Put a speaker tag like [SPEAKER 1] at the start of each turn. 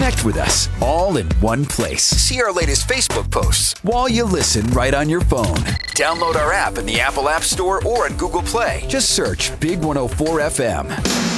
[SPEAKER 1] Connect with us all in one place. See our latest Facebook posts while you listen right on your phone. Download our app in the Apple App Store or at Google Play. Just search Big 104 FM.